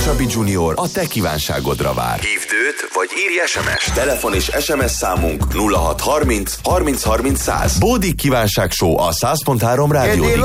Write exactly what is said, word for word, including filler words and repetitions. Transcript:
Csabi Junior a te kívánságodra vár. Hívd őt, vagy írj es em es. Telefon és es em es számunk nulla hat harminc harminc harminc száz. Bódik kívánság show a száz pont három rádió.